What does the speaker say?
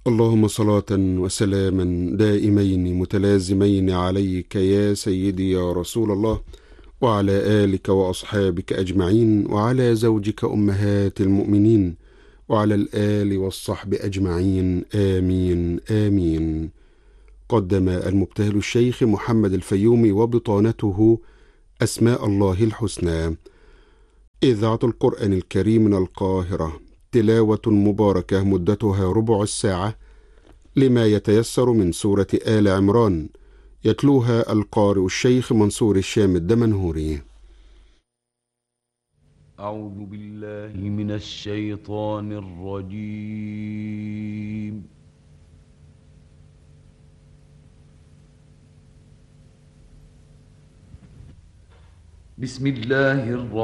اللهم صلاة وسلاما دائمين متلازمين عليك يا سيدي يا رسول الله، وعلى آلك وأصحابك أجمعين، وعلى زوجك أمهات المؤمنين، وعلى الآل والصحب أجمعين، آمين آمين. قدم المبتهل الشيخ محمد الفيومي وبطانته أسماء الله الحسنى، إذاعة القرآن الكريم من القاهرة، تلاوة مباركة مدتها ربع الساعة لما يتيسر من سورة آل عمران، يتلوها القارئ الشيخ منصور الشام الدمنهوري. أعوذ بالله من الشيطان الرجيم. بسم الله الرحمن